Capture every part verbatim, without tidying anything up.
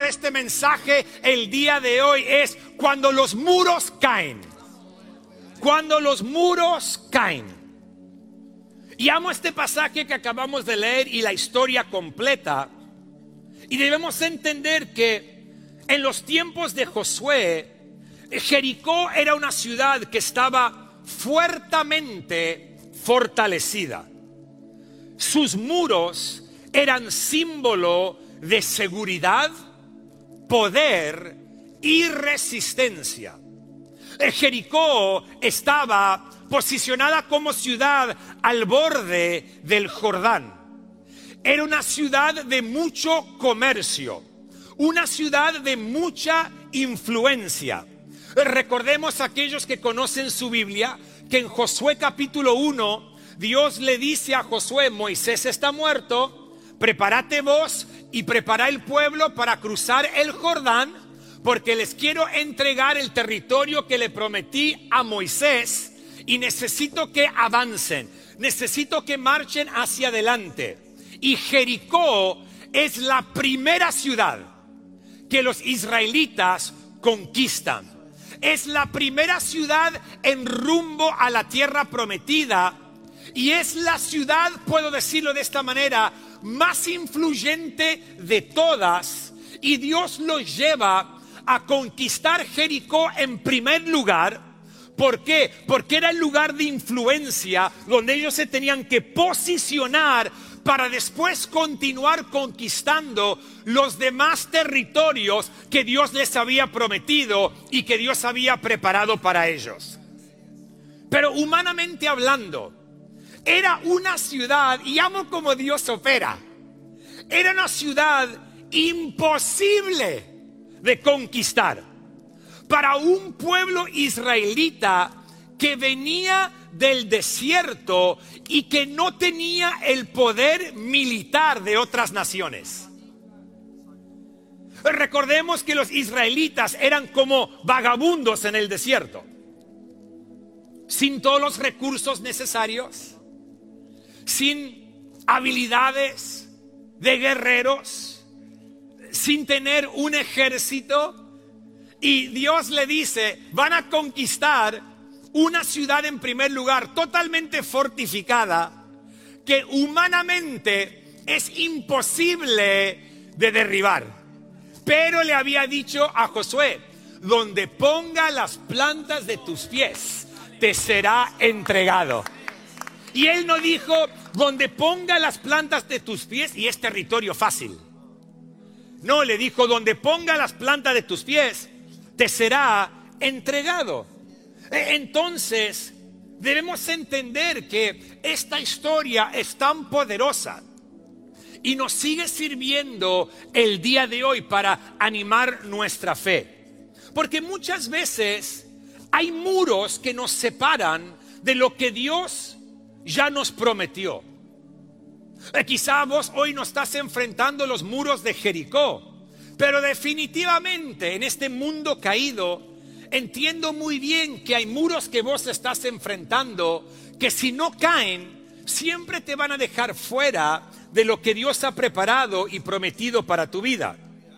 de este mensaje el día de hoy es cuando los muros caen. Cuando los muros caen. Y amo este pasaje que acabamos de leer y la historia completa. Y debemos entender que en los tiempos de Josué, Jericó era una ciudad que estaba fuertemente fortalecida. Sus muros eran símbolo de seguridad, poder y resistencia. Jericó estaba posicionada como ciudad al borde del Jordán. Era una ciudad de mucho comercio, una ciudad de mucha influencia. Recordemos a aquellos que conocen su Biblia que en Josué capítulo uno Dios le dice a Josué: Moisés está muerto, prepárate vos y prepara el pueblo para cruzar el Jordán, porque les quiero entregar el territorio que le prometí a Moisés y necesito que avancen, necesito que marchen hacia adelante. Y Jericó es la primera ciudad que los israelitas conquistan. Es la primera ciudad en rumbo a la tierra prometida y es la ciudad, puedo decirlo de esta manera, más influyente de todas. Y Dios los lleva a conquistar Jericó en primer lugar. ¿Por qué? Porque era el lugar de influencia donde ellos se tenían que posicionar para después continuar conquistando los demás territorios que Dios les había prometido y que Dios había preparado para ellos. Pero humanamente hablando, era una ciudad, y amo como Dios opera, era una ciudad imposible de conquistar para un pueblo israelita que venía del desierto y que no tenía el poder militar de otras naciones. Recordemos que los israelitas eran como vagabundos en el desierto, sin todos los recursos necesarios, sin habilidades de guerreros, sin tener un ejército. Y Dios le dice: van a conquistar una ciudad en primer lugar totalmente fortificada, que humanamente es imposible de derribar. Pero le había dicho a Josué: donde ponga las plantas de tus pies, te será entregado. Y él no dijo: donde ponga las plantas de tus pies y es territorio fácil. No, le dijo: donde ponga las plantas de tus pies, te será entregado. Entonces, debemos entender que esta historia es tan poderosa y nos sigue sirviendo el día de hoy para animar nuestra fe. Porque muchas veces hay muros que nos separan de lo que Dios ya nos prometió. Eh, quizá vos hoy no estás enfrentando los muros de Jericó, pero definitivamente en este mundo caído entiendo muy bien que hay muros que vos estás enfrentando que si no caen siempre te van a dejar fuera de lo que Dios ha preparado y prometido para tu vida.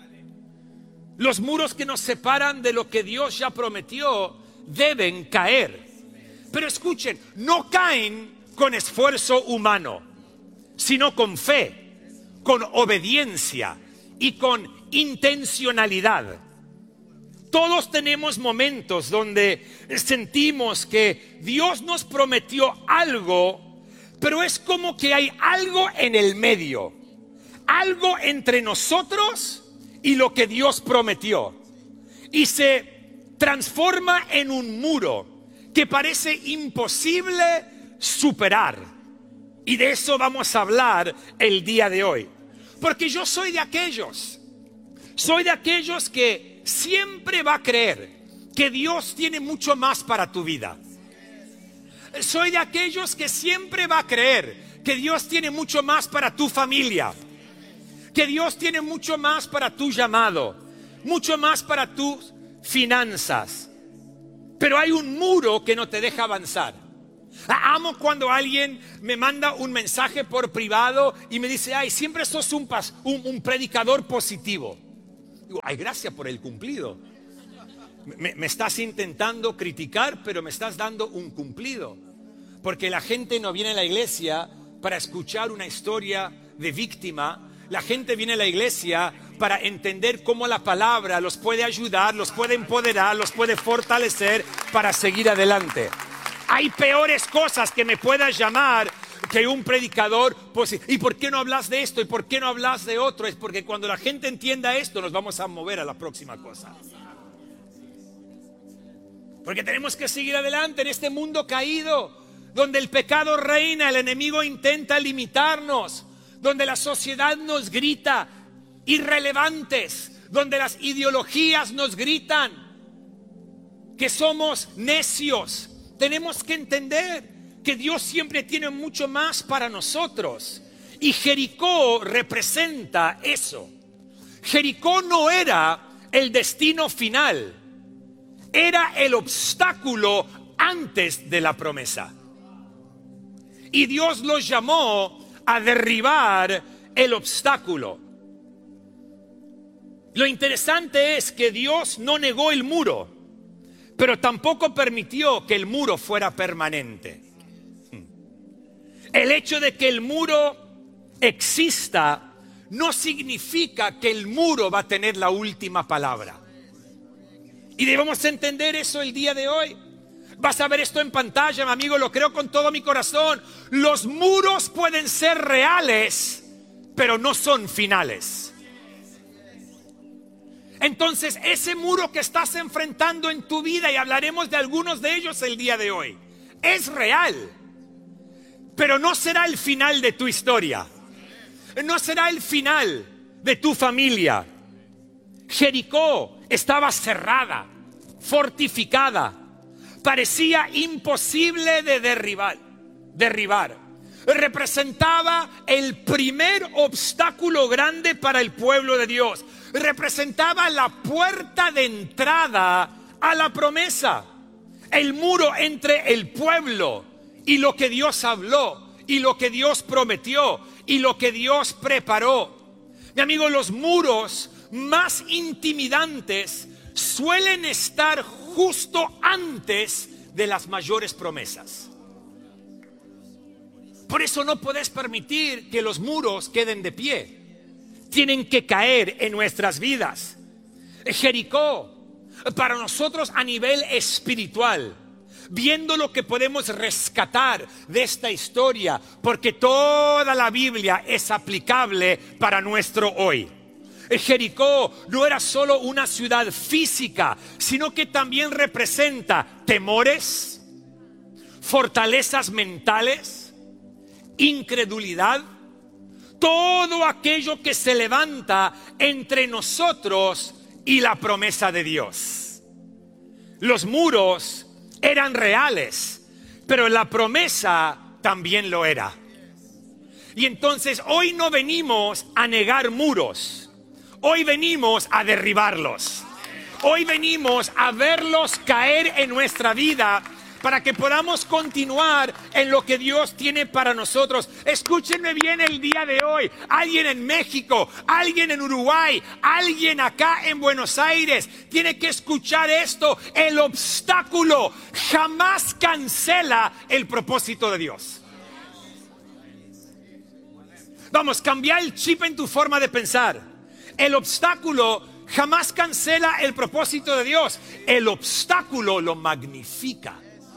Los muros que nos separan de lo que Dios ya prometió deben caer. Pero escuchen, no caen con esfuerzo humano, sino con fe, con obediencia y con intencionalidad. Todos tenemos momentos donde sentimos que Dios nos prometió algo, pero es como que hay algo en el medio, algo entre nosotros y lo que Dios prometió, y se transforma en un muro que parece imposible superar. Y de eso vamos a hablar el día de hoy, porque yo soy de aquellos, soy de aquellos que siempre va a creer que Dios tiene mucho más para tu vida. Soy de aquellos que siempre va a creer que Dios tiene mucho más para tu familia, que Dios tiene mucho más para tu llamado, mucho más para tus finanzas. Pero hay un muro que no te deja avanzar. Amo cuando alguien me manda un mensaje por privado y me dice: ay, siempre sos un, pas, un, un predicador positivo. Digo, ay, gracias por el cumplido. Me, me estás intentando criticar, pero me estás dando un cumplido. Porque la gente no viene a la iglesia para escuchar una historia de víctima. La gente viene a la iglesia para entender cómo la palabra los puede ayudar, los puede empoderar, los puede fortalecer para seguir adelante. Hay peores cosas que me puedas llamar que un predicador. Pues, ¿y por qué no hablas de esto? ¿Y por qué no hablas de otro? Es porque cuando la gente entienda esto, nos vamos a mover a la próxima cosa. Porque tenemos que seguir adelante en este mundo caído, donde el pecado reina, el enemigo intenta limitarnos, donde la sociedad nos grita irrelevantes, donde las ideologías nos gritan que somos necios. Tenemos que entender que Dios siempre tiene mucho más para nosotros. Y Jericó representa eso. Jericó no era el destino final, era el obstáculo antes de la promesa. Y Dios los llamó a derribar el obstáculo. Lo interesante es que Dios no negó el muro, pero tampoco permitió que el muro fuera permanente. El hecho de que el muro exista no significa que el muro va a tener la última palabra. Y debemos entender eso el día de hoy. Vas a ver esto en pantalla, mi amigo, lo creo con todo mi corazón. Los muros pueden ser reales, pero no son finales. Entonces, ese muro que estás enfrentando en tu vida, y hablaremos de algunos de ellos el día de hoy, es real, pero no será el final de tu historia. No será el final de tu familia. Jericó estaba cerrada, fortificada. Parecía imposible de derribar, derribar. Representaba el primer obstáculo grande para el pueblo de Dios. Representaba la puerta de entrada a la promesa. El muro entre el pueblo y lo que Dios habló, y lo que Dios prometió, y lo que Dios preparó. Mi amigo, los muros más intimidantes suelen estar justo antes de las mayores promesas. Por eso no puedes permitir que los muros queden de pie. Tienen que caer en nuestras vidas. Jericó, para nosotros a nivel espiritual, viendo lo que podemos rescatar de esta historia, porque toda la Biblia es aplicable para nuestro hoy. Jericó no era solo una ciudad física, sino que también representa temores, fortalezas mentales, incredulidad, todo aquello que se levanta entre nosotros y la promesa de Dios. Los muros eran reales, pero la promesa también lo era. Y entonces hoy no venimos a negar muros. Hoy venimos a derribarlos. Hoy venimos a verlos caer en nuestra vida para que podamos continuar en lo que Dios tiene para nosotros. Escúchenme bien el día de hoy. Alguien en México, alguien en Uruguay, alguien acá en Buenos Aires tiene que escuchar esto. El obstáculo jamás cancela el propósito de Dios. Vamos, cambia el chip en tu forma de pensar. El obstáculo jamás cancela el propósito de Dios. El obstáculo lo magnifica.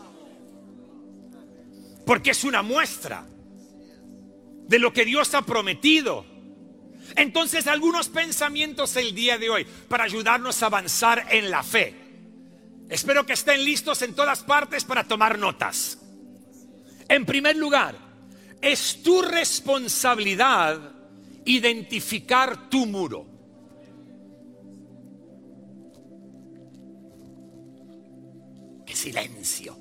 Porque es una muestra de lo que Dios ha prometido. Entonces, algunos pensamientos el día de hoy para ayudarnos a avanzar en la fe. Espero que estén listos en todas partes para tomar notas. En primer lugar, es tu responsabilidad identificar tu muro. ¡Qué silencio!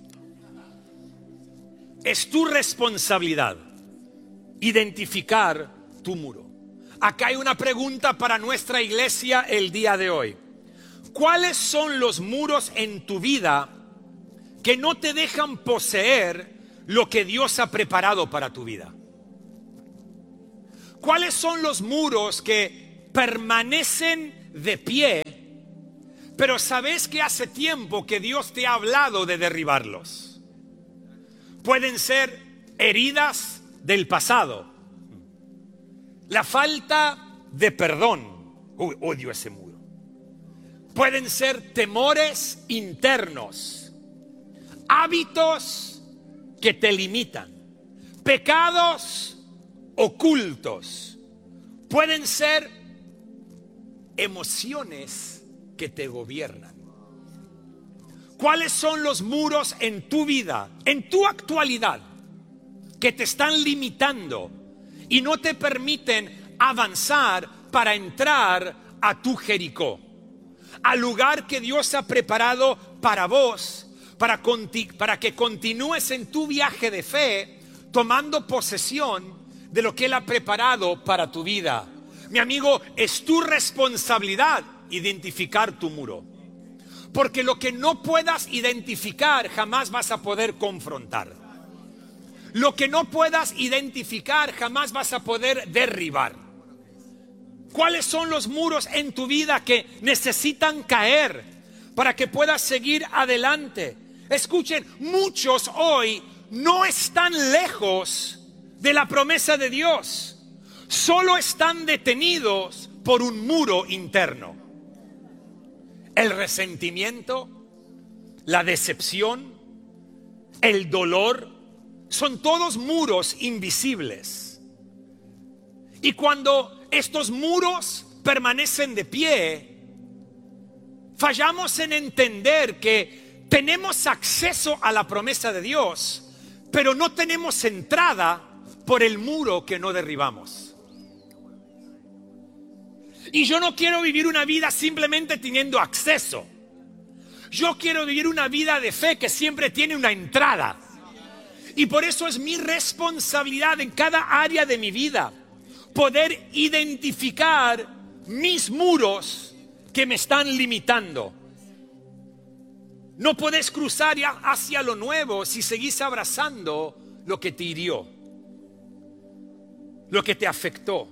Es tu responsabilidad identificar tu muro. Acá hay una pregunta para nuestra iglesia el día de hoy. ¿Cuáles son los muros en tu vida que no te dejan poseer lo que Dios ha preparado para tu vida? ¿Cuáles son los muros que permanecen de pie, pero sabes que hace tiempo que Dios te ha hablado de derribarlos. Pueden ser heridas del pasado, la falta de perdón. Uy, odio ese muro. Pueden ser temores internos, hábitos que te limitan, pecados ocultos. Pueden ser emociones que te gobiernan. ¿Cuáles son los muros en tu vida, en tu actualidad, que te están limitando y no te permiten avanzar para entrar a tu Jericó, al lugar que Dios ha preparado para vos, para, para que continúes en tu viaje de fe, tomando posesión de lo que Él ha preparado para tu vida? Mi amigo, es tu responsabilidad identificar tu muro, porque lo que no puedas identificar jamás vas a poder confrontar. Lo que no puedas identificar jamás vas a poder derribar. ¿Cuáles son los muros en tu vida que necesitan caer para que puedas seguir adelante? Escuchen, muchos hoy no están lejos de la promesa de Dios, solo están detenidos por un muro interno. El resentimiento, la decepción, el dolor, son todos muros invisibles. Y cuando estos muros permanecen de pie, fallamos en entender que tenemos acceso a la promesa de Dios, pero no tenemos entrada por el muro que no derribamos. Y yo no quiero vivir una vida simplemente teniendo acceso. Yo quiero vivir una vida de fe que siempre tiene una entrada. Y por eso es mi responsabilidad en cada área de mi vida poder identificar mis muros que me están limitando. No puedes cruzar hacia lo nuevo si seguís abrazando lo que te hirió, lo que te afectó.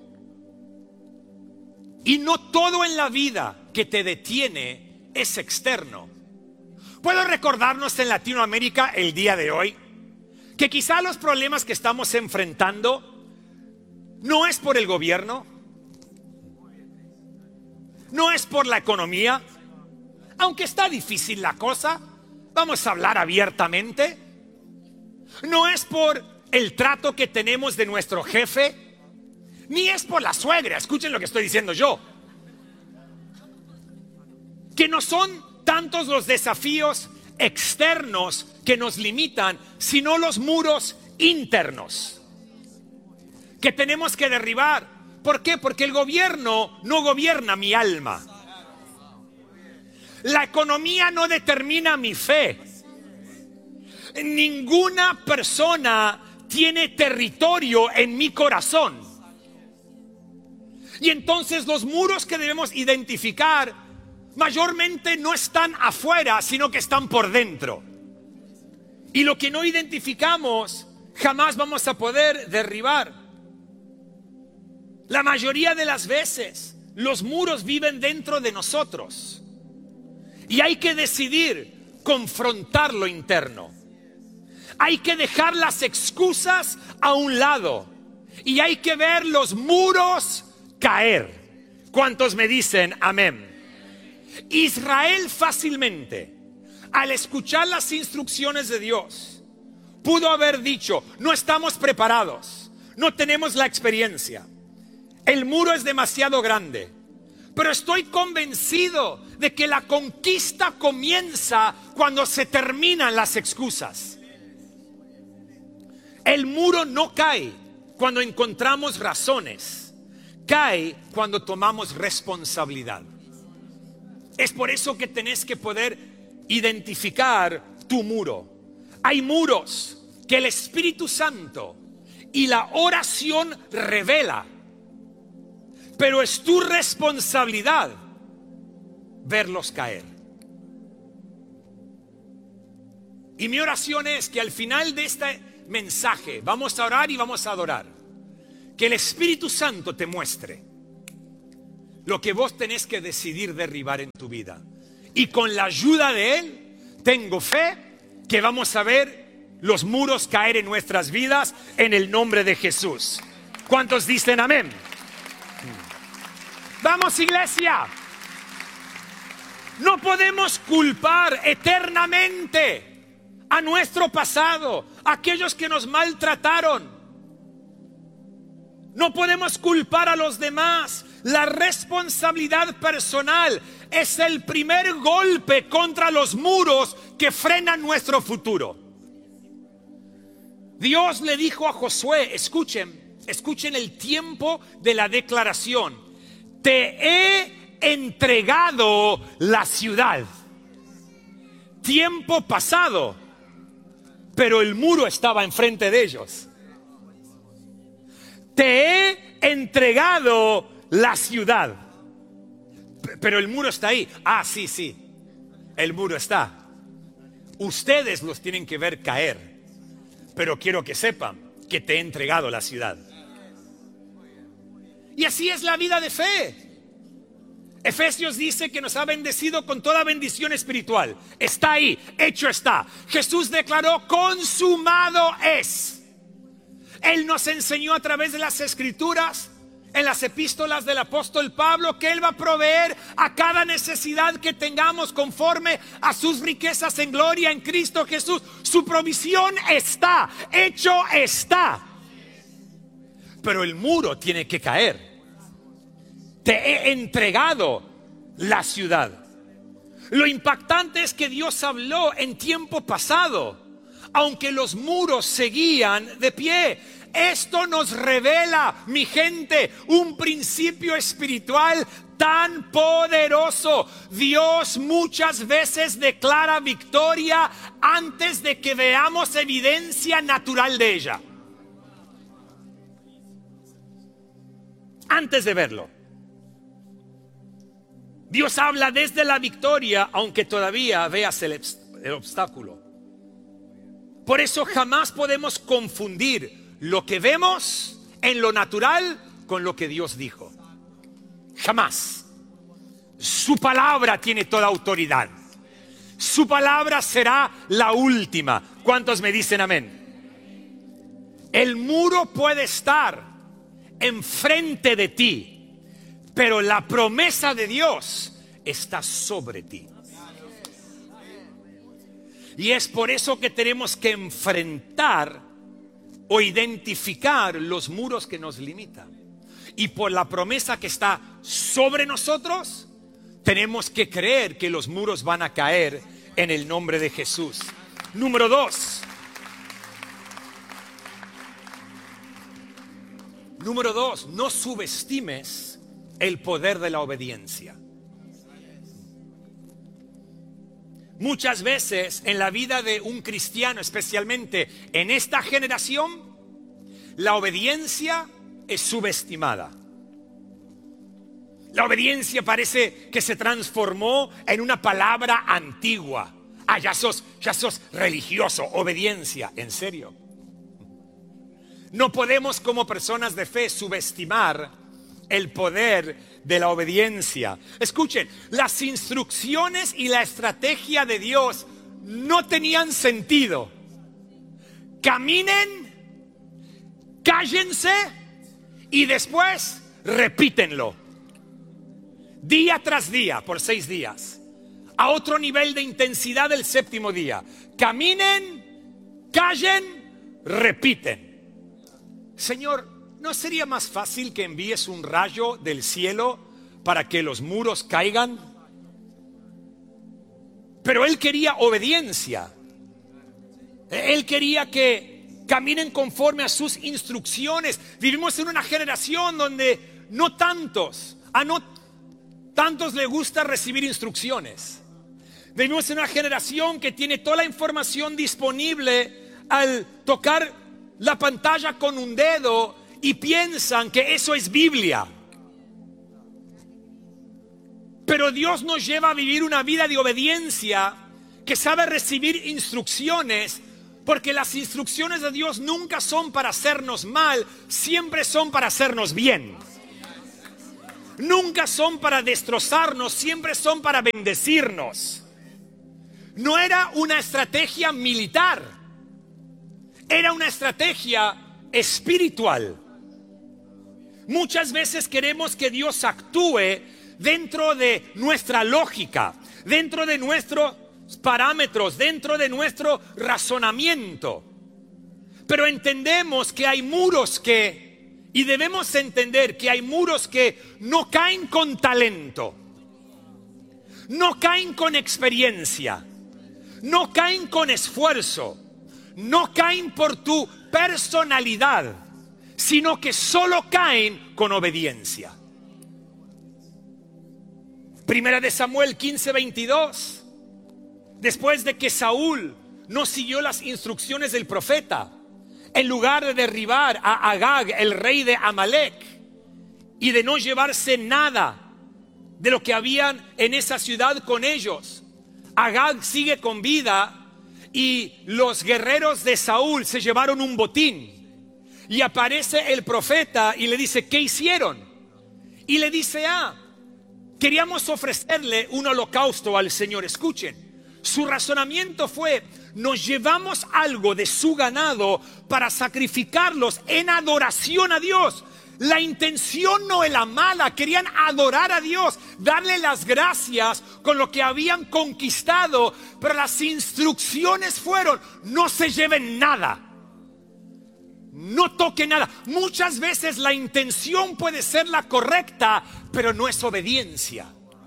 Y no todo en la vida que te detiene es externo. Puedo recordarnos en Latinoamérica el día de hoy que quizá los problemas que estamos enfrentando no es por el gobierno, no es por la economía, aunque está difícil la cosa, vamos a hablar abiertamente. No es por el trato que tenemos de nuestro jefe, ni es por la suegra, escuchen lo que estoy diciendo yo. Que no son tantos los desafíos externos que nos limitan, sino los muros internos que tenemos que derribar. ¿Por qué? Porque el gobierno no gobierna mi alma. La economía no determina mi fe. Ninguna persona tiene territorio en mi corazón. Y entonces los muros que debemos identificar mayormente no están afuera, sino que están por dentro. Y lo que no identificamos jamás vamos a poder derribar. La mayoría de las veces los muros viven dentro de nosotros. Y hay que decidir confrontar lo interno. Hay que dejar las excusas a un lado. Y hay que ver los muros caer. ¿Cuántos me dicen amén? Israel fácilmente, al escuchar las instrucciones de Dios, pudo haber dicho: no estamos preparados, no tenemos la experiencia, el muro es demasiado grande. Pero estoy convencido de que la conquista comienza cuando se terminan las excusas. El muro no cae cuando encontramos razones, cae cuando tomamos responsabilidad. Es por eso que tenés que poder identificar tu muro. Hay muros que el Espíritu Santo y la oración revela, pero es tu responsabilidad verlos caer. Y mi oración es que al final de este mensaje vamos a orar y vamos a adorar, que el Espíritu Santo te muestre lo que vos tenés que decidir derribar en tu vida. Y con la ayuda de Él, tengo fe que vamos a ver los muros caer en nuestras vidas en el nombre de Jesús. ¿Cuántos dicen amén? Vamos, iglesia. No podemos culpar eternamente a nuestro pasado, a aquellos que nos maltrataron. No podemos culpar a los demás. La responsabilidad personal es el primer golpe contra los muros que frenan nuestro futuro. Dios le dijo a Josué, escuchen, escuchen el tiempo de la declaración. Te he entregado la ciudad. Tiempo pasado, pero el muro estaba enfrente de ellos. Te he entregado la ciudad, pero el muro está ahí. Ah, sí, sí, el muro está. Ustedes los tienen que ver caer, pero quiero que sepan que te he entregado la ciudad. Y así es la vida de fe. Efesios dice que nos ha bendecido con toda bendición espiritual. Está ahí, hecho está. Jesús declaró, consumado es. Él nos enseñó a través de las escrituras, en las epístolas del apóstol Pablo, que Él va a proveer a cada necesidad que tengamos conforme a sus riquezas en gloria en Cristo Jesús. Su provisión está, hecho está. Pero el muro tiene que caer. Te he entregado la ciudad. Lo impactante es que Dios habló en tiempo pasado, aunque los muros seguían de pie. Esto nos revela, mi gente, un principio espiritual tan poderoso. Dios muchas veces declara victoria antes de que veamos evidencia natural de ella. Antes de verlo. Dios habla desde la victoria, aunque todavía veas el, el obstáculo. Por eso jamás podemos confundir lo que vemos en lo natural con lo que Dios dijo. Jamás. Su palabra tiene toda autoridad. Su palabra será la última. ¿Cuántos me dicen amén? El muro puede estar enfrente de ti, pero la promesa de Dios está sobre ti. Y es por eso que tenemos que enfrentar o identificar los muros que nos limitan. Y por la promesa que está sobre nosotros, tenemos que creer que los muros van a caer en el nombre de Jesús. Número dos. Número dos, no subestimes el poder de la obediencia. Muchas veces en la vida de un cristiano, especialmente en esta generación, la obediencia es subestimada. La obediencia parece que se transformó en una palabra antigua. Ah, ya sos, ya sos religioso, obediencia. ¿En serio? No podemos como personas de fe subestimar el poder de la obediencia. Escuchen, las instrucciones y la estrategia de Dios no tenían sentido. Caminen, cállense y después repítenlo. Día tras día, por seis días. A otro nivel de intensidad el séptimo día. Caminen, callen, repiten. Señor, ¿no sería más fácil que envíes un rayo del cielo para que los muros caigan? Pero Él quería obediencia. Él quería que caminen conforme a sus instrucciones. Vivimos en una generación donde no tantos, a no tantos les gusta recibir instrucciones. Vivimos en una generación que tiene toda la información disponible al tocar la pantalla con un dedo y piensan que eso es Biblia. Pero Dios nos lleva a vivir una vida de obediencia que sabe recibir instrucciones, porque las instrucciones de Dios nunca son para hacernos mal, siempre son para hacernos bien. nunca son para destrozarnos, siempre son para bendecirnos. No era una estrategia militar, era una estrategia espiritual. Muchas veces queremos que Dios actúe dentro de nuestra lógica, dentro de nuestros parámetros, dentro de nuestro razonamiento. Pero entendemos que hay muros que, y debemos entender que hay muros que no caen con talento, no caen con experiencia, no caen con esfuerzo, no caen por tu personalidad, sino que solo caen con obediencia. Primera de Samuel quince veintidós. Después de que Saúl no siguió las instrucciones del profeta, en lugar de derribar a Agag, el rey de Amalek, y de no llevarse nada de lo que habían en esa ciudad con ellos, Agag sigue con vida y los guerreros de Saúl se llevaron un botín. Y aparece el profeta y le dice, ¿qué hicieron? Y le dice, ah, queríamos ofrecerle un holocausto al Señor. Escuchen, su razonamiento fue, nos llevamos algo de su ganado para sacrificarlos en adoración a Dios. La intención no era mala, querían adorar a Dios, darle las gracias con lo que habían conquistado, pero las instrucciones fueron, no se lleven nada. No toque nada. Muchas veces la intención puede ser la correcta, pero no es obediencia.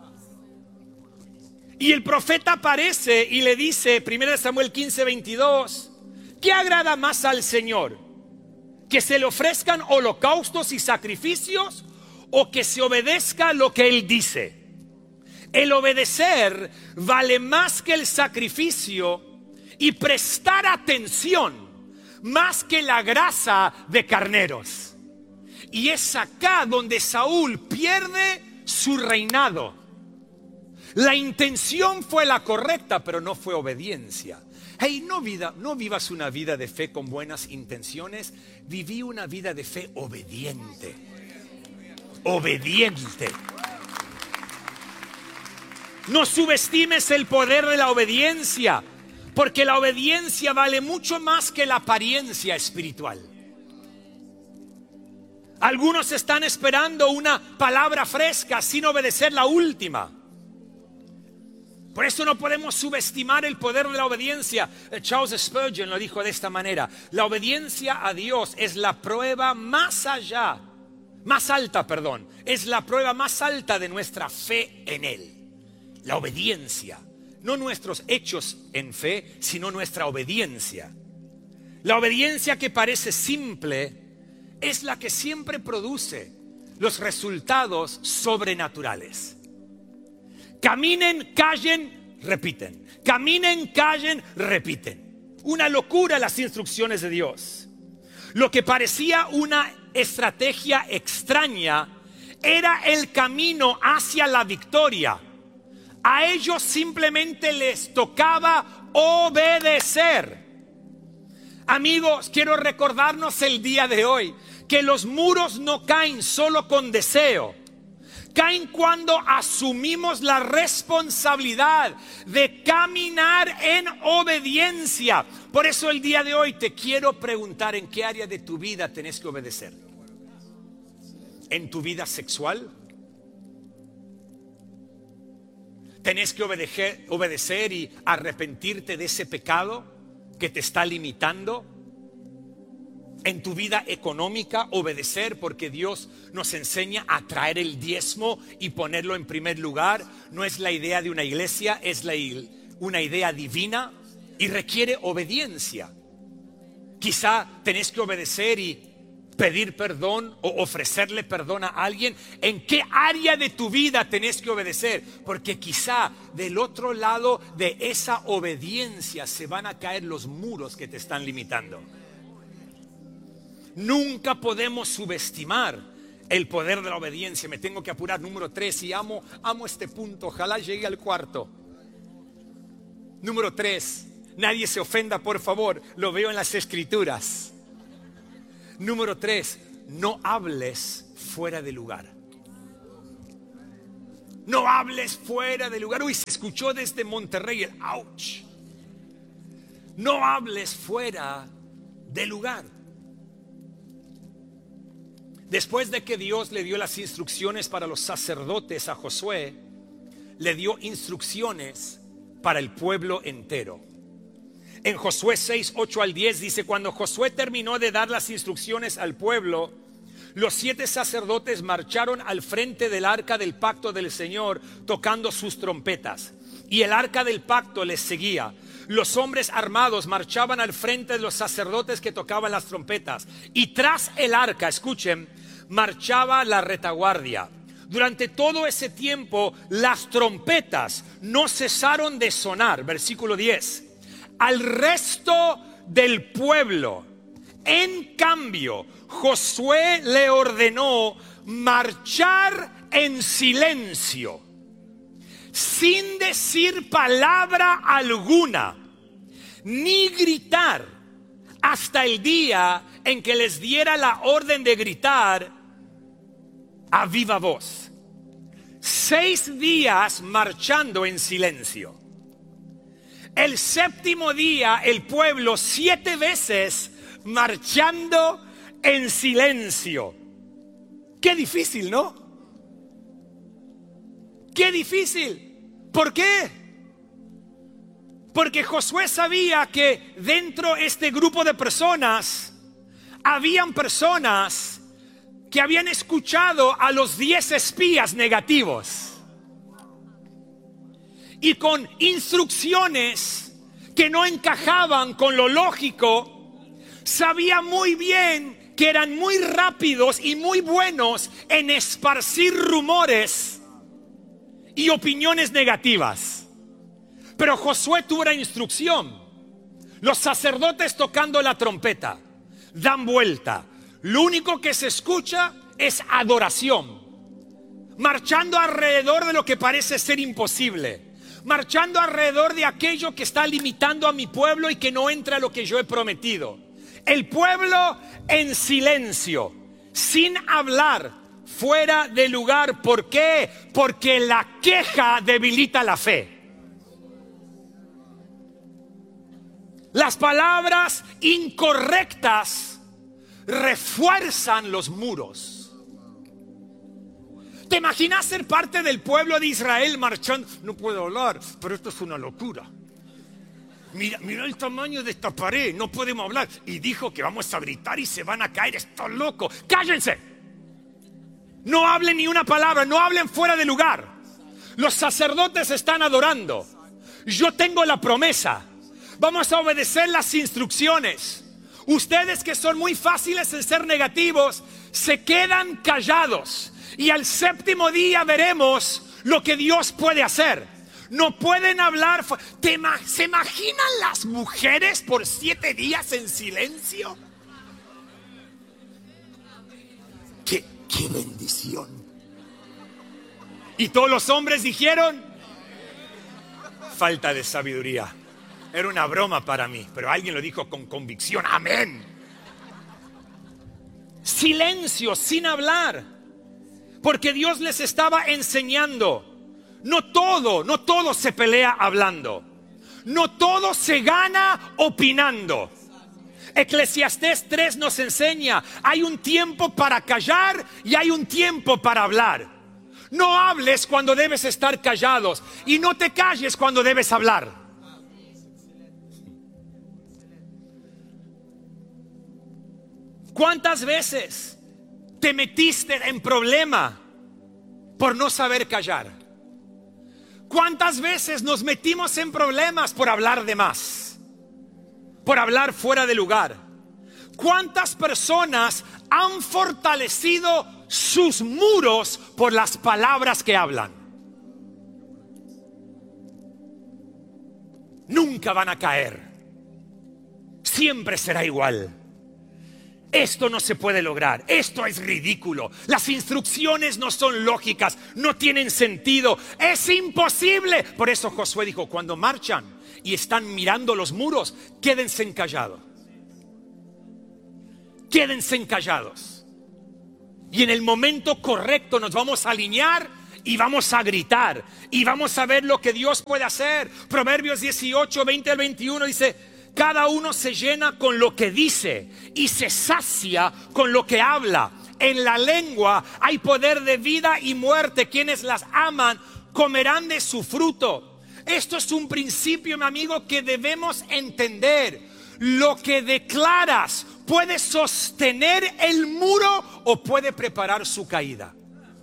Y el profeta aparece y le dice, primera de Samuel quince veintidós, ¿qué agrada más al Señor? ¿Que se le ofrezcan holocaustos y sacrificios o que se obedezca lo que Él dice? El obedecer vale más que el sacrificio y prestar atención más que la grasa de carneros. Y es acá donde Saúl pierde su reinado. La intención fue la correcta, pero no fue obediencia. Hey, no, vida, no vivas una vida de fe con buenas intenciones. Viví una vida de fe obediente. Obediente. No subestimes el poder de la obediencia, porque la obediencia vale mucho más que la apariencia espiritual. Algunos están esperando una palabra fresca sin obedecer la última. Por eso no podemos subestimar el poder de la obediencia. Charles Spurgeon lo dijo de esta manera: la obediencia a Dios es la prueba más allá, más alta, perdón, es la prueba más alta de nuestra fe en Él. La obediencia. No nuestros hechos en fe, sino nuestra obediencia. La obediencia que parece simple es la que siempre produce los resultados sobrenaturales. Caminen, callen, repiten. Caminen, callen, repiten. Una locura las instrucciones de Dios. Lo que parecía una estrategia extraña era el camino hacia la victoria. A ellos simplemente les tocaba obedecer. Amigos, quiero recordarnos el día de hoy que los muros no caen solo con deseo. Caen cuando asumimos la responsabilidad de caminar en obediencia. Por eso el día de hoy te quiero preguntar: ¿en qué área de tu vida tenés que obedecer? ¿En tu vida sexual? ¿Tenés que obedecer, obedecer y arrepentirte de ese pecado que te está limitando? En tu vida económica, obedecer, porque Dios nos enseña a traer el diezmo y ponerlo en primer lugar. No es la idea de una iglesia, es la, una idea divina y requiere obediencia. Quizá tenés que obedecer y pedir perdón o ofrecerle perdón a alguien. ¿En qué área de tu vida tenés que obedecer? Porque quizá del otro lado de esa obediencia se van a caer los muros que te están limitando. Nunca podemos subestimar el poder de la obediencia. Me tengo que apurar, número tres, y amo, amo este punto. Ojalá llegue al cuarto. Número tres, nadie se ofenda, por favor, lo veo en las escrituras. Número tres, no hables fuera de lugar. No hables fuera de lugar. Uy, se escuchó desde Monterrey el ouch. No hables fuera de lugar. Después de que Dios le dio las instrucciones para los sacerdotes a Josué, le dio instrucciones para el pueblo entero. En Josué seis, ocho al diez dice: cuando Josué terminó de dar las instrucciones al pueblo, los siete sacerdotes marcharon al frente del arca del pacto del Señor tocando sus trompetas, y el arca del pacto les seguía. Los hombres armados marchaban al frente de los sacerdotes que tocaban las trompetas, y tras el arca, escuchen, marchaba la retaguardia. Durante todo ese tiempo las trompetas no cesaron de sonar. Versículo diez. Al resto del pueblo, en cambio, Josué le ordenó marchar en silencio, sin decir palabra alguna, ni gritar, hasta el día en que les diera la orden de gritar a viva voz. Seis días marchando en silencio. El séptimo día el pueblo siete veces marchando en silencio. Qué difícil, ¿no? Qué difícil. ¿Por qué? Porque Josué sabía que dentro de este grupo de personas habían personas que habían escuchado a los diez espías negativos y con instrucciones que no encajaban con lo lógico. Sabía muy bien que eran muy rápidos y muy buenos en esparcir rumores y opiniones negativas. Pero Josué tuvo la instrucción. Los sacerdotes tocando la trompeta dan vuelta. Lo único que se escucha es adoración, marchando alrededor de lo que parece ser imposible, marchando alrededor de aquello que está limitando a mi pueblo y que no entra a lo que yo he prometido. El pueblo en silencio, sin hablar, fuera de lugar. ¿Por qué? Porque la queja debilita la fe. Las palabras incorrectas refuerzan los muros. ¿Te imaginas ser parte del pueblo de Israel marchando? No puedo hablar, pero esto es una locura. Mira, mira el tamaño de esta pared, no podemos hablar. Y dijo que vamos a gritar y se van a caer. Estos locos, cállense. No hablen ni una palabra, no hablen fuera de lugar. Los sacerdotes están adorando. Yo tengo la promesa. Vamos a obedecer las instrucciones. Ustedes que son muy fáciles en ser negativos, se quedan callados. Y al séptimo día veremos lo que Dios puede hacer. No pueden hablar. ¿Te, ¿Se imaginan las mujeres por siete días en silencio? ¡Qué, qué bendición! Y todos los hombres dijeron: falta de sabiduría. Era una broma para mí, pero alguien lo dijo con convicción. ¡Amén! Silencio, sin hablar. Porque Dios les estaba enseñando. No todo, no todo se pelea hablando. No todo se gana opinando. Eclesiastés tres nos enseña: hay un tiempo para callar y hay un tiempo para hablar. No hables cuando debes estar callados y no te calles cuando debes hablar. ¿Cuántas veces te metiste en problema por no saber callar? ¿Cuántas veces nos metimos en problemas por hablar de más? Por hablar fuera de lugar. ¿Cuántas personas han fortalecido sus muros por las palabras que hablan? Nunca van a caer. Siempre será igual. Esto no se puede lograr, esto es ridículo, las instrucciones no son lógicas, no tienen sentido, es imposible. Por eso Josué dijo: cuando marchan y están mirando los muros, quédense callados. Quédense callados. Y en el momento correcto nos vamos a alinear y vamos a gritar y vamos a ver lo que Dios puede hacer. Proverbios dieciocho, veinte al veintiuno dice: cada uno se llena con lo que dice y se sacia con lo que habla. En la lengua hay poder de vida y muerte. Quienes las aman comerán de su fruto. Esto es un principio, mi amigo, que debemos entender. Lo que declaras puede sostener el muro o puede preparar su caída.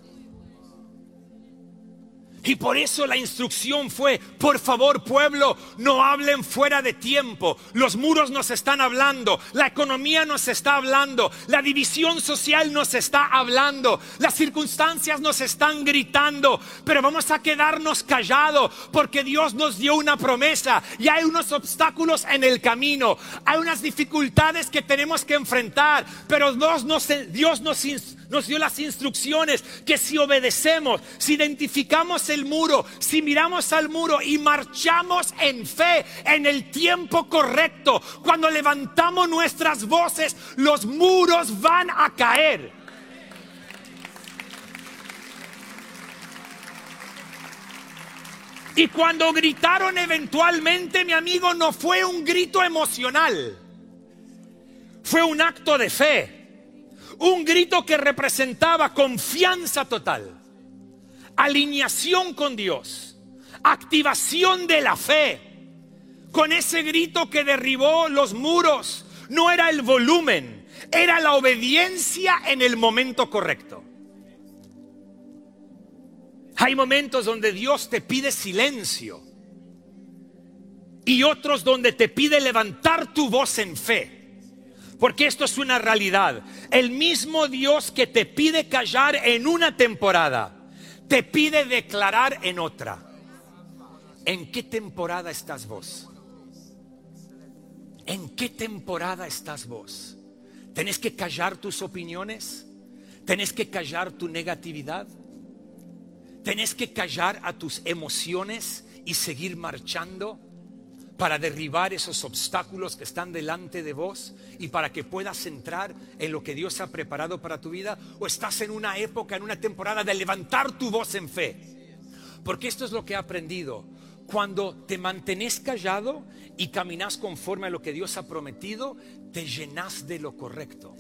Y por eso la instrucción fue: por favor, pueblo, no hablen fuera de tiempo. Los muros nos están hablando, la economía nos está hablando, la división social nos está hablando, las circunstancias nos están gritando, pero vamos a quedarnos callados porque Dios nos dio una promesa y hay unos obstáculos en el camino, hay unas dificultades que tenemos que enfrentar, pero Dios nos, Dios nos Nos dio las instrucciones que si obedecemos, si identificamos el muro, si miramos al muro y marchamos en fe en el tiempo correcto, cuando levantamos nuestras voces, los muros van a caer. Y cuando gritaron eventualmente, mi amigo, no fue un grito emocional, fue un acto de fe. Un grito que representaba confianza total, alineación con Dios, activación de la fe. Con ese grito que derribó los muros, no era el volumen, era la obediencia en el momento correcto. Hay momentos donde Dios te pide silencio y otros donde te pide levantar tu voz en fe. Porque esto es una realidad. El mismo Dios que te pide callar en una temporada, te pide declarar en otra. ¿En qué temporada estás vos? ¿En qué temporada estás vos? ¿Tenés que callar tus opiniones? ¿Tenés que callar tu negatividad? ¿Tenés que callar a tus emociones y seguir marchando para derribar esos obstáculos que están delante de vos y para que puedas entrar en lo que Dios ha preparado para tu vida? ¿O estás en una época, en una temporada de levantar tu voz en fe? Porque esto es lo que he aprendido. Cuando te mantenés callado y caminas conforme a lo que Dios ha prometido, te llenas de lo correcto.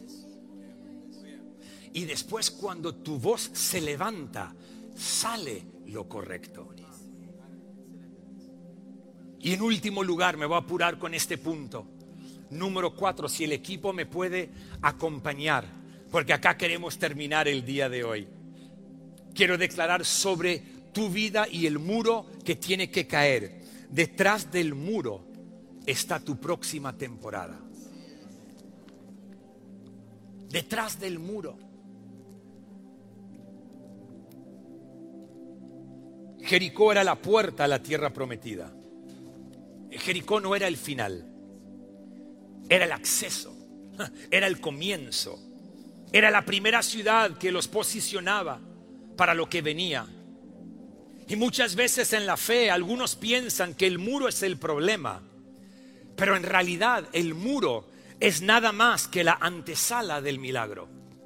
Y después, cuando tu voz se levanta, sale lo correcto. Y en último lugar, me voy a apurar con este punto. Número cuatro, si el equipo me puede acompañar, porque acá queremos terminar el día de hoy. Quiero declarar sobre tu vida y el muro que tiene que caer. Detrás del muro está tu próxima temporada. Detrás del muro. Jericó era la puerta a la tierra prometida. Jericó no era el final, era el acceso, era el comienzo, era la primera ciudad que los posicionaba para lo que venía. Y muchas veces en la fe algunos piensan que el muro es el problema, pero en realidad el muro es nada más que la antesala del milagro.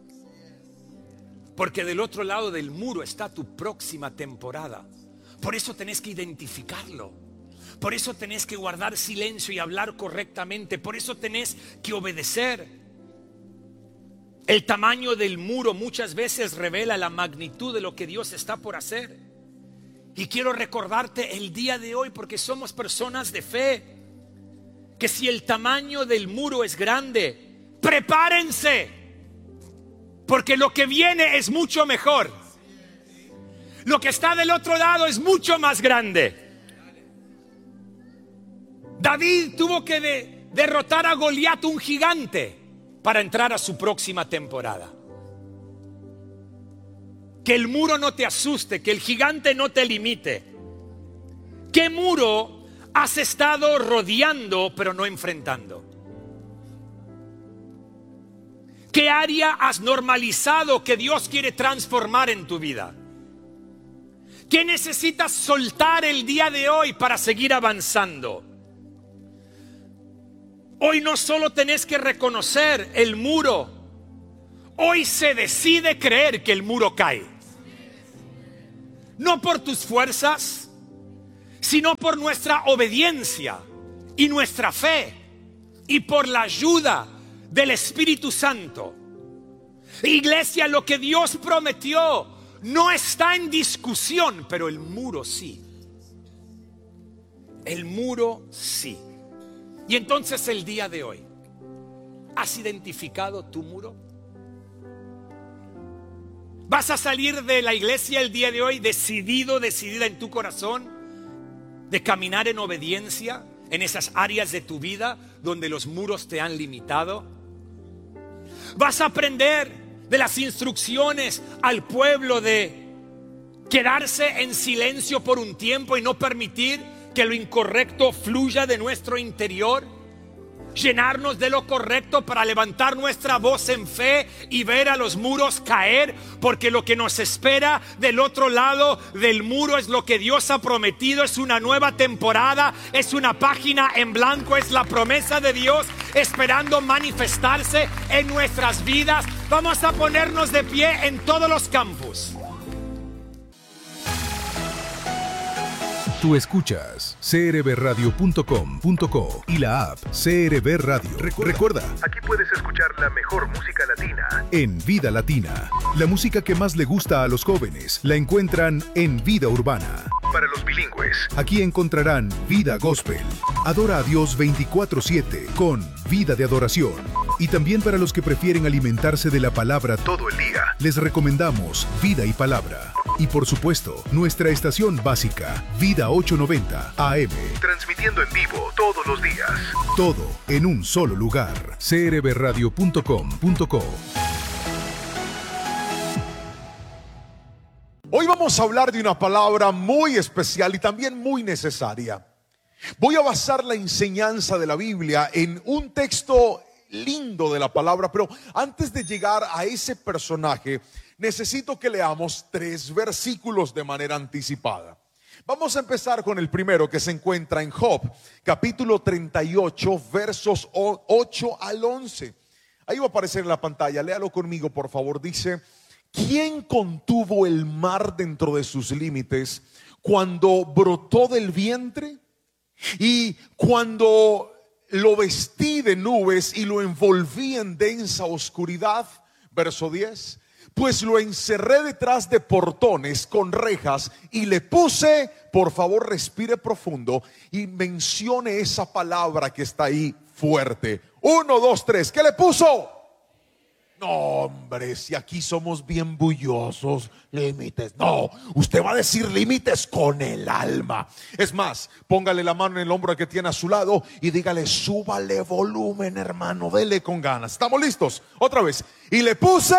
Porque del otro lado del muro está tu próxima temporada. Por eso tenés que identificarlo. Por eso tenés que guardar silencio y hablar correctamente. Por eso tenés que obedecer. El tamaño del muro muchas veces revela la magnitud de lo que Dios está por hacer. Y quiero recordarte el día de hoy, porque somos personas de fe, que si el tamaño del muro es grande, prepárense, porque lo que viene es mucho mejor. Lo que está del otro lado es mucho más grande. David tuvo que de, derrotar a Goliat, un gigante, para entrar a su próxima temporada. Que el muro no te asuste, que el gigante no te limite. ¿Qué muro has estado rodeando pero no enfrentando? ¿Qué área has normalizado que Dios quiere transformar en tu vida? ¿Qué necesitas soltar el día de hoy para seguir avanzando? Hoy no solo tenés que reconocer el muro, hoy se decide creer que el muro cae. no por tus fuerzas, sino por nuestra obediencia y nuestra fe y por la ayuda del Espíritu Santo. Iglesia, lo que Dios prometió no está en discusión, pero el muro sí. El muro sí. Y entonces el día de hoy, ¿has identificado tu muro? ¿Vas a salir de la iglesia el día de hoy decidido, decidida en tu corazón de caminar en obediencia en esas áreas de tu vida donde los muros te han limitado? ¿Vas a aprender de las instrucciones al pueblo de quedarse en silencio por un tiempo y no permitir que lo incorrecto fluya de nuestro interior? Llenarnos de lo correcto para levantar nuestra voz en fe y ver a los muros caer, porque lo que nos espera del otro lado del muro es lo que Dios ha prometido. Es una nueva temporada, es una página en blanco, es la promesa de Dios esperando manifestarse en nuestras vidas. Vamos a ponernos de pie en todos los campus. Tú escuchas c r b radio punto com punto co y la app C R B Radio. Recuerda, Recuerda, aquí puedes escuchar la mejor música latina en Vida Latina. La música que más le gusta a los jóvenes la encuentran en Vida Urbana. Para los bilingües, aquí encontrarán Vida Gospel. Adora a Dios veinticuatro siete con Vida de Adoración. Y también para los que prefieren alimentarse de la palabra todo el día, les recomendamos Vida y Palabra. Y por supuesto, nuestra estación básica, Vida ochocientos noventa A M. Transmitiendo en vivo todos los días. Todo en un solo lugar. c r b radio punto com punto co. Hoy vamos a hablar de una palabra muy especial y también muy necesaria. Voy a basar la enseñanza de la Biblia en un texto lindo de la palabra, pero antes de llegar a ese personaje, necesito que leamos tres versículos de manera anticipada. Vamos a empezar con el primero, que se encuentra en Job, capítulo treinta y ocho, versos ocho al once. Ahí va a aparecer en la pantalla, léalo conmigo por favor. Dice: ¿quién contuvo el mar dentro de sus límites cuando brotó del vientre? Y cuando lo vestí de nubes y lo envolví en densa oscuridad. Verso diez: pues lo encerré detrás de portones con rejas y le puse, por favor respire profundo y mencione esa palabra que está ahí fuerte. Uno, dos, tres. ¿Qué le puso? No, hombre, si aquí somos bien bullosos. Límites. No, usted va a decir límites con el alma. Es más, póngale la mano en el hombro que tiene a su lado y dígale: súbale volumen, hermano, dele con ganas. ¿Estamos listos? Otra vez. Y le puse,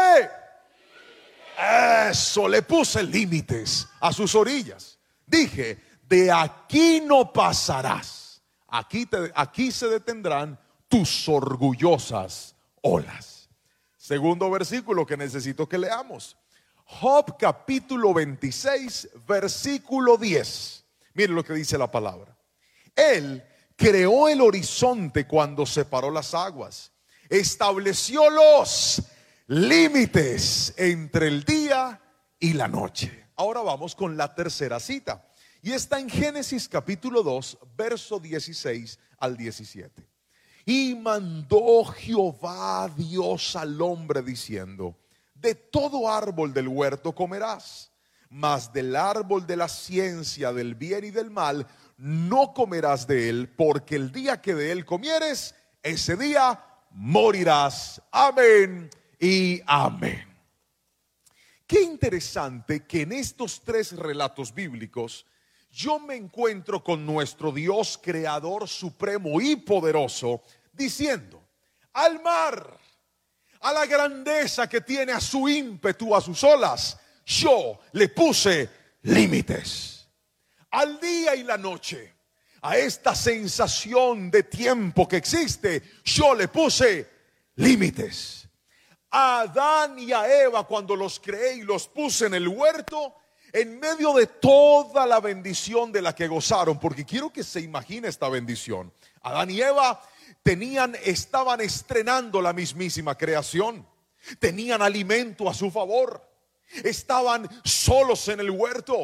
eso, le puse límites a sus orillas. Dije: de aquí no pasarás. Aquí, te, aquí se detendrán tus orgullosas olas. Segundo versículo que necesito que leamos. Job capítulo veintiséis, versículo diez. Miren lo que dice la palabra. Él creó el horizonte cuando separó las aguas. Estableció los límites entre el día y la noche. Ahora vamos con la tercera cita. Y está en Génesis capítulo dos, verso dieciséis al diecisiete. Y mandó Jehová Dios al hombre diciendo: de todo árbol del huerto comerás, mas del árbol de la ciencia del bien y del mal no comerás de él, porque el día que de él comieres, ese día morirás. Amén y amén. Qué interesante que en estos tres relatos bíblicos yo me encuentro con nuestro Dios creador supremo y poderoso diciendo al mar, a la grandeza que tiene, a su ímpetu, a sus olas, yo le puse límites. Al día y la noche, a esta sensación de tiempo que existe, yo le puse límites. A Adán y a Eva, cuando los creé y los puse en el huerto, en medio de toda la bendición de la que gozaron, porque quiero que se imagine esta bendición. Adán y Eva tenían, estaban estrenando la mismísima creación, tenían alimento a su favor, estaban solos en el huerto,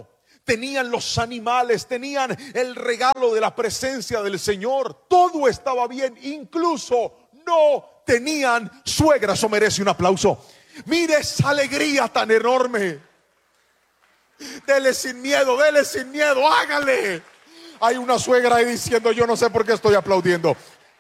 tenían los animales, tenían el regalo de la presencia del Señor. Todo estaba bien, incluso no tenían suegra. Eso merece un aplauso. Mire esa alegría tan enorme. Dele sin miedo, dele sin miedo, hágale. Hay una suegra ahí diciendo: yo no sé por qué estoy aplaudiendo.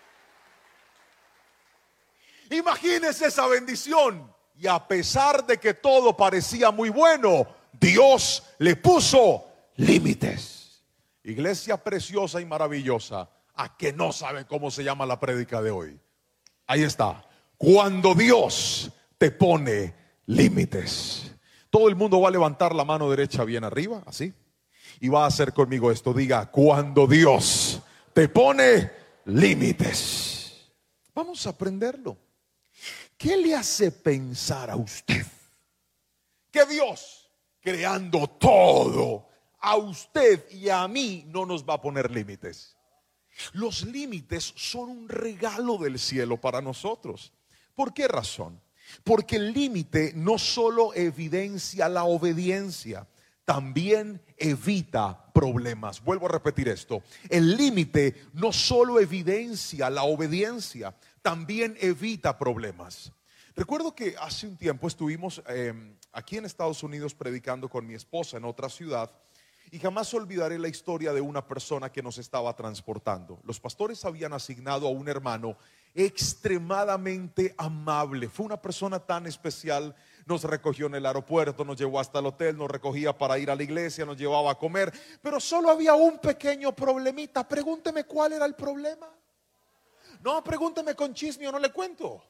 Imagínese esa bendición. Y a pesar de que todo parecía muy bueno, Dios le puso límites. Iglesia preciosa y maravillosa, a que no saben cómo se llama la prédica de hoy. Ahí está. Cuando Dios te pone límites. Todo el mundo va a levantar la mano derecha bien arriba, así, y va a hacer conmigo esto. Diga: cuando Dios te pone límites. Vamos a aprenderlo. ¿Qué le hace pensar a usted que Dios, creando todo, a usted y a mí no nos va a poner límites? Los límites son un regalo del cielo para nosotros. ¿Por qué razón? Porque el límite no solo evidencia la obediencia, también evita problemas. Vuelvo a repetir esto. El límite no solo evidencia la obediencia, también evita problemas. Recuerdo que hace un tiempo estuvimos eh, aquí en Estados Unidos predicando con mi esposa en otra ciudad. Y jamás olvidaré la historia de una persona que nos estaba transportando. Los pastores habían asignado a un hermano extremadamente amable. Fue una persona tan especial. Nos recogió en el aeropuerto, nos llevó hasta el hotel, nos recogía para ir a la iglesia, nos llevaba a comer. Pero solo había un pequeño problemita. Pregúnteme cuál era el problema. No, pregúnteme con chisme o no le cuento.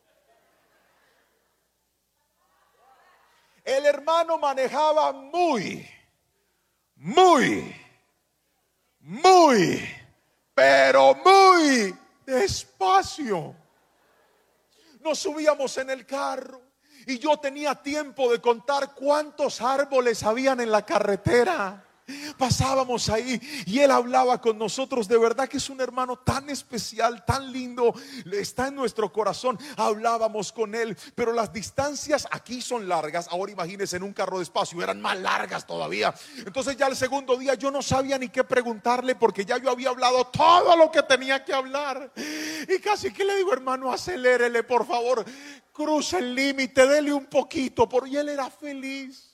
El hermano manejaba muy Muy, muy, pero muy despacio. Nos subíamos en el carro y yo tenía tiempo de contar cuántos árboles habían en la carretera. Pasábamos ahí y él hablaba con nosotros. De verdad que es un hermano tan especial, tan lindo, está en nuestro corazón. Hablábamos con él, pero las distancias aquí son largas. Ahora imagínense en un carro de espacio, eran más largas todavía. Entonces ya el segundo día yo no sabía ni qué preguntarle, porque ya yo había hablado todo lo que tenía que hablar. Y casi que le digo: hermano, acelérele por favor, cruce el límite, dele un poquito. Y él era feliz.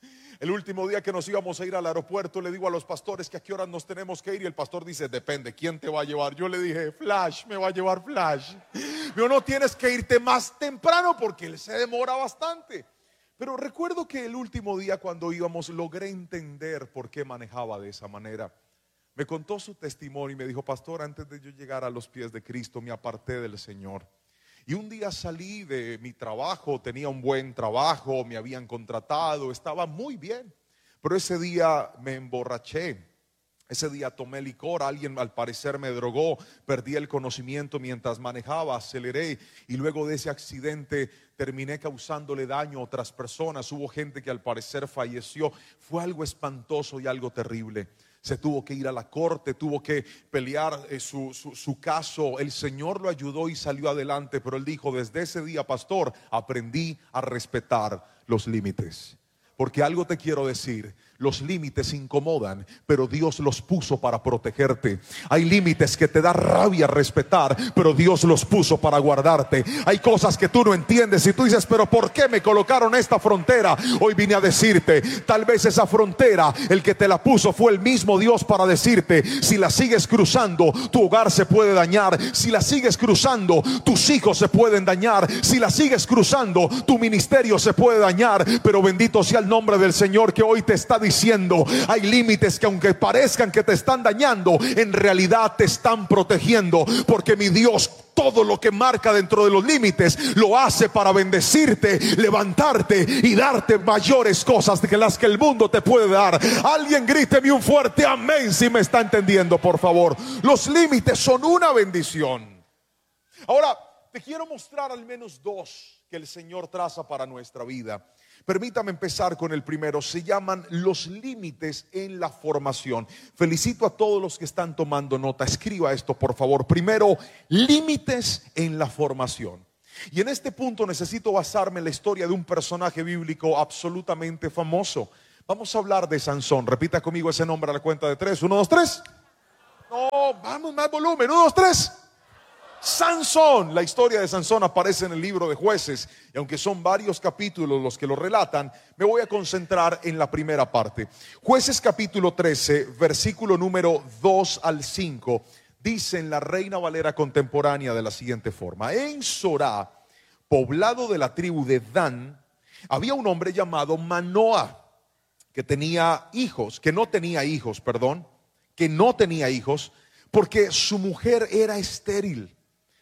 El último día que nos íbamos a ir al aeropuerto, le digo a los pastores que a qué horas nos tenemos que ir. Y el pastor dice: depende, ¿quién te va a llevar? Yo le dije: Flash, me va a llevar Flash. Yo: no, tienes que irte más temprano porque él se demora bastante. Pero recuerdo que el último día cuando íbamos logré entender por qué manejaba de esa manera. Me contó su testimonio y me dijo: pastor, antes de yo llegar a los pies de Cristo me aparté del Señor. Y un día salí de mi trabajo, tenía un buen trabajo, me habían contratado, estaba muy bien. Pero ese día me emborraché, ese día tomé licor, alguien al parecer me drogó, perdí el conocimiento mientras manejaba, aceleré y luego de ese accidente terminé causándole daño a otras personas. Hubo gente que al parecer falleció. Fue algo espantoso y algo terrible. Se tuvo que ir a la corte, tuvo que pelear eh, su, su, su caso. El Señor lo ayudó y salió adelante. Pero él dijo: desde ese día, pastor, aprendí a respetar los límites. Porque algo te quiero decir: los límites incomodan, pero Dios los puso para protegerte. Hay límites que te da rabia respetar, pero Dios los puso para guardarte. Hay cosas que tú no entiendes y tú dices: pero ¿por qué me colocaron esta frontera? Hoy vine a decirte, tal vez esa frontera, el que te la puso fue el mismo Dios para decirte: si la sigues cruzando, tu hogar se puede dañar. Si la sigues cruzando, tus hijos se pueden dañar. Si la sigues cruzando, tu ministerio se puede dañar. Pero bendito sea el nombre del Señor, que hoy te está diciendo: diciendo, hay límites que aunque parezcan que te están dañando, en realidad te están protegiendo, porque mi Dios todo lo que marca dentro de los límites lo hace para bendecirte, levantarte y darte mayores cosas que las que el mundo te puede dar. Alguien gríteme un fuerte amén si me está entendiendo, por favor. Los límites son una bendición. Ahora te quiero mostrar al menos dos que el Señor traza para nuestra vida. Permítame empezar con el primero. Se llaman los límites en la formación. Felicito a todos los que están tomando nota. Escriba esto, por favor. Primero, límites en la formación. Y en este punto necesito basarme en la historia de un personaje bíblico absolutamente famoso. Vamos a hablar de Sansón. Repita conmigo ese nombre a la cuenta de tres. Uno, dos, tres. No, vamos, más volumen. Uno, dos, tres. Sansón. La historia de Sansón aparece en el libro de Jueces, y aunque son varios capítulos los que lo relatan, me voy a concentrar en la primera parte. Jueces capítulo trece, versículo número dos al cinco, dice en la Reina Valera contemporánea de la siguiente forma: en Sorá, poblado de la tribu de Dan, había un hombre llamado Manoah, que tenía hijos, que no tenía hijos, perdón, que no tenía hijos, porque su mujer era estéril.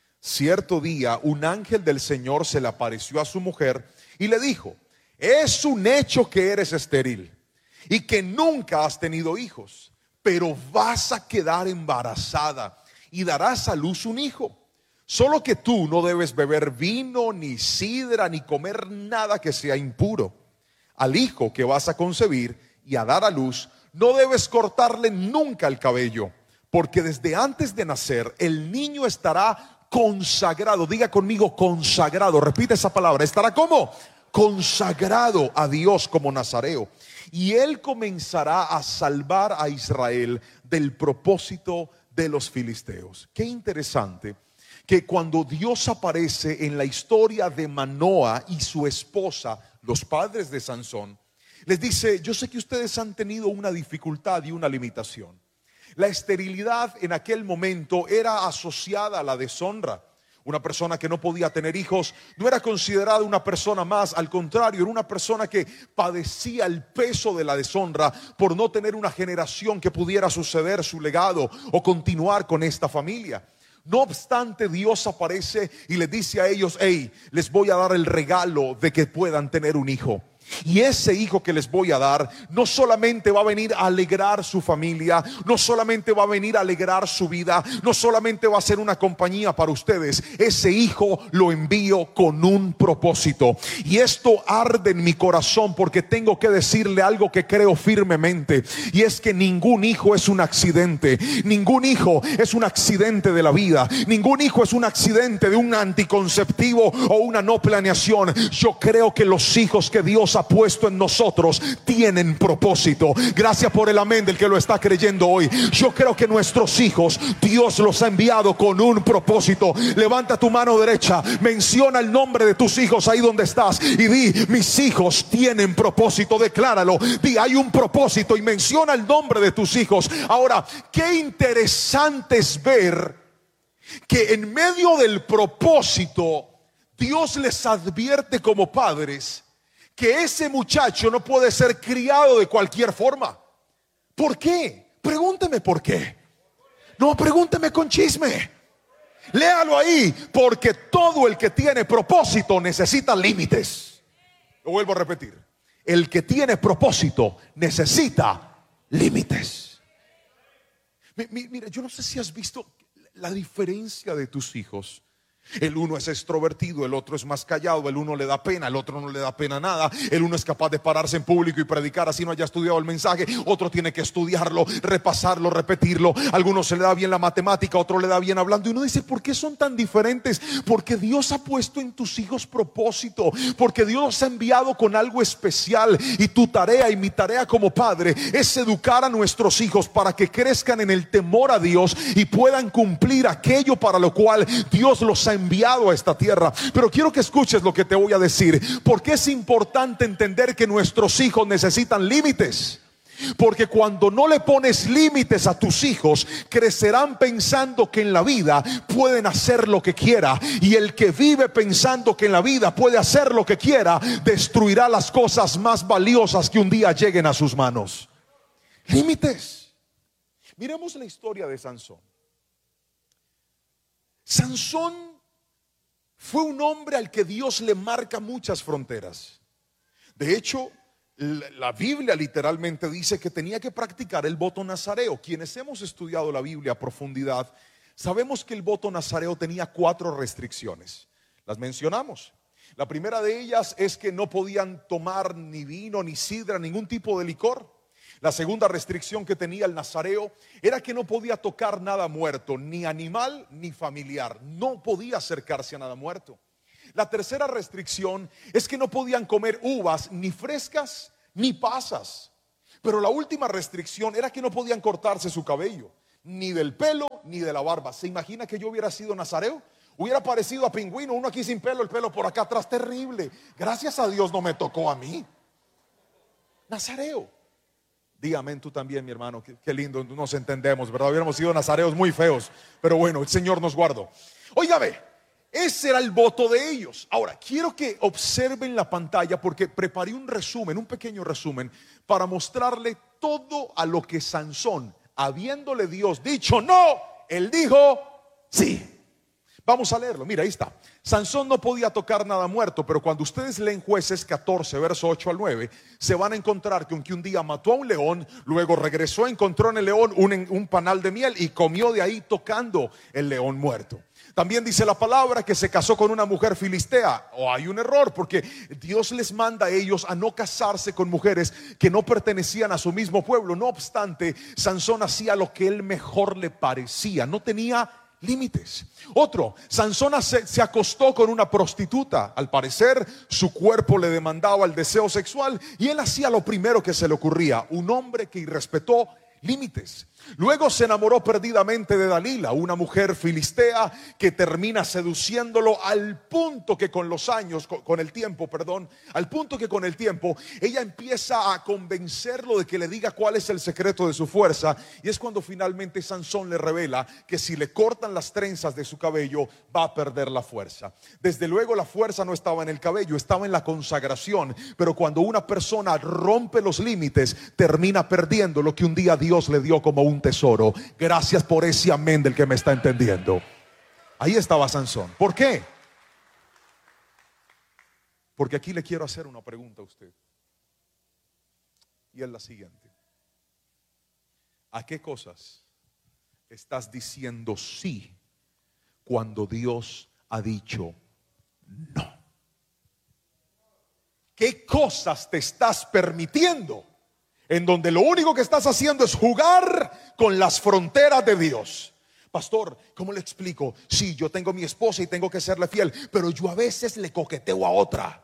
Cierto día, un ángel del Señor se le apareció a su mujer y le dijo: es un hecho que eres estéril y que nunca has tenido hijos, pero vas a quedar embarazada y darás a luz un hijo. Solo que tú no debes beber vino, ni sidra, ni comer nada que sea impuro. Al hijo que vas a concebir y a dar a luz, no debes cortarle nunca el cabello, porque desde antes de nacer el niño estará consagrado. Diga conmigo, consagrado. Repite esa palabra. Estará como consagrado a Dios como nazareo, y él comenzará a salvar a Israel del propósito de los filisteos. Qué interesante que cuando Dios aparece en la historia de Manoah y su esposa, los padres de Sansón, les dice: yo sé que ustedes han tenido una dificultad y una limitación. La esterilidad en aquel momento era asociada a la deshonra. Una persona que no podía tener hijos no era considerada una persona más, al contrario, era una persona que padecía el peso de la deshonra por no tener una generación que pudiera suceder su legado o continuar con esta familia. No obstante, Dios aparece y les dice a ellos: hey, les voy a dar el regalo de que puedan tener un hijo. Y ese hijo que les voy a dar no solamente va a venir a alegrar su familia, no solamente va a venir a alegrar su vida, no solamente va a ser una compañía para ustedes. Ese hijo lo envío con un propósito. Y esto arde en mi corazón, porque tengo que decirle algo que creo firmemente, y es que ningún hijo es un accidente. Ningún hijo es un accidente de la vida. Ningún hijo es un accidente de un anticonceptivo o una no planeación. Yo creo que los hijos que Dios ha puesto en nosotros tienen propósito. Gracias por el amén del que lo está creyendo hoy. Yo creo que nuestros hijos Dios los ha enviado con un propósito. Levanta tu mano derecha, menciona el nombre de tus hijos ahí donde estás y di: mis hijos tienen propósito. Decláralo, di: hay un propósito, y menciona el nombre de tus hijos. Ahora, qué interesante es ver que en medio del propósito Dios les advierte como padres que ese muchacho no puede ser criado de cualquier forma. ¿Por qué? Pregúnteme por qué. No, pregúnteme con chisme. Léalo ahí. Porque todo el que tiene propósito necesita límites. Lo vuelvo a repetir: el que tiene propósito necesita límites. Mira, yo no sé si has visto la diferencia de tus hijos. El uno es extrovertido, el otro es más callado. El uno le da pena, el otro no le da pena nada. El uno es capaz de pararse en público y predicar así no haya estudiado el mensaje. Otro tiene que estudiarlo, repasarlo, repetirlo. A algunos se le da bien la matemática, a otro le da bien hablando. Y uno dice: ¿por qué son tan diferentes? Porque Dios ha puesto en tus hijos propósito. Porque Dios los ha enviado con algo especial. Y tu tarea y mi tarea como padre es educar a nuestros hijos para que crezcan en el temor a Dios y puedan cumplir aquello para lo cual Dios los ha enviado a esta tierra. Pero quiero que escuches lo que te voy a decir, porque es importante entender que nuestros hijos necesitan límites. Porque cuando no le pones límites a tus hijos, crecerán pensando que en la vida pueden hacer lo que quiera. Y el que vive pensando que en la vida puede hacer lo que quiera, destruirá las cosas más valiosas que un día lleguen a sus manos. Límites. Miremos la historia de Sansón. Sansón fue un hombre al que Dios le marca muchas fronteras. De hecho, la Biblia literalmente dice que tenía que practicar el voto nazareo. Quienes hemos estudiado la Biblia a profundidad, sabemos que el voto nazareo tenía cuatro restricciones. Las mencionamos. La primera de ellas es que no podían tomar ni vino, ni sidra, ningún tipo de licor. La segunda restricción que tenía el nazareo era que no podía tocar nada muerto, ni animal ni familiar. No podía acercarse a nada muerto. La tercera restricción es que no podían comer uvas ni frescas ni pasas. Pero la última restricción era que no podían cortarse su cabello, ni del pelo ni de la barba. ¿Se imagina que yo hubiera sido nazareo? Hubiera parecido a Pingüino, uno aquí sin pelo, el pelo por acá atrás, terrible. Gracias a Dios no me tocó a mí. Nazareo. Dígame tú también, mi hermano, qué, qué lindo, nos entendemos, ¿verdad? Hubiéramos sido nazareos muy feos, pero bueno, el Señor nos guardó. Óigame, ese era el voto de ellos. Ahora, quiero que observen la pantalla porque preparé un resumen, un pequeño resumen, para mostrarle todo a lo que Sansón, habiéndole Dios dicho no, él dijo sí. Vamos a leerlo, mira, ahí está. Sansón no podía tocar nada muerto, pero cuando ustedes leen Jueces catorce, verso ocho al nueve, se van a encontrar que aunque un día mató a un león, luego regresó, encontró en el león un, un panal de miel y comió de ahí tocando el león muerto. También dice la palabra que se casó con una mujer filistea. O hay un error, porque Dios les manda a ellos a no casarse con mujeres que no pertenecían a su mismo pueblo. No obstante, Sansón hacía lo que él mejor le parecía, no tenía límites. Otro, Sansón se, se acostó con una prostituta. Al parecer su cuerpo le demandaba el deseo sexual y él hacía lo primero que se le ocurría. Un hombre que irrespetó límites. Luego se enamoró perdidamente de Dalila, una mujer filistea que termina seduciéndolo al punto que con los años, con, con el tiempo, perdón, al punto que con el tiempo ella empieza a convencerlo de que le diga cuál es el secreto de su fuerza. Y es cuando finalmente Sansón le revela que si le cortan las trenzas de su cabello va a perder la fuerza. Desde luego la fuerza no estaba en el cabello, estaba en la consagración. Pero cuando una persona rompe los límites, termina perdiendo lo que un día Dios le dio como un tesoro. Gracias por ese amén del que me está entendiendo. Ahí estaba Sansón. ¿Por qué? Porque aquí le quiero hacer una pregunta a usted, y es la siguiente: ¿a qué cosas estás diciendo sí cuando Dios ha dicho no? ¿Qué cosas te estás permitiendo en donde lo único que estás haciendo es jugar con las fronteras de Dios? Pastor, ¿cómo le explico? Sí, yo tengo mi esposa y tengo que serle fiel, pero yo a veces le coqueteo a otra.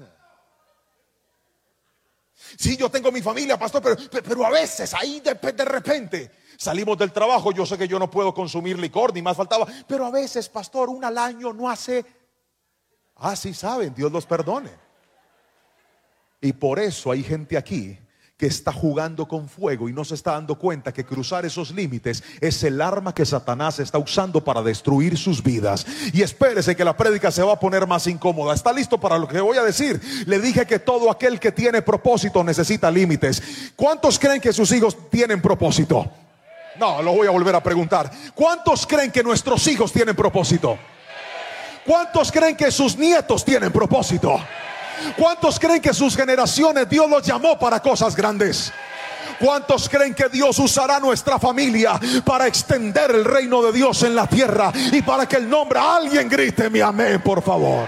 Sí, yo tengo mi familia, pastor, pero, pero a veces ahí de, de repente salimos del trabajo. Yo sé que yo no puedo consumir licor, ni más faltaba, pero a veces, pastor, una al año no hace. Ah, sí saben, Dios los perdone. Y por eso hay gente aquí que está jugando con fuego y no se está dando cuenta que cruzar esos límites es el arma que Satanás está usando para destruir sus vidas. Y espérese que la prédica se va a poner más incómoda. ¿Está listo para lo que voy a decir? Le dije que todo aquel que tiene propósito necesita límites. ¿Cuántos creen que sus hijos tienen propósito? No, lo voy a volver a preguntar. ¿Cuántos creen que nuestros hijos tienen propósito? ¿Cuántos creen que sus nietos tienen propósito? ¿Cuántos creen que sus generaciones Dios los llamó para cosas grandes? ¿Cuántos creen que Dios usará nuestra familia para extender el reino de Dios en la tierra y para que el nombre, alguien grite mi amén, por favor?